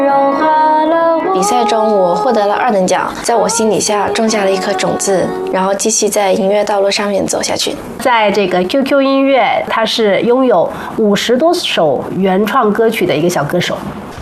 比赛中我获得了2等奖，在我心底下种下了一颗种子，然后继续在音乐道路上面走下去。 在这个 QQ 音乐，它是拥有50多首原创歌曲的一个小歌手。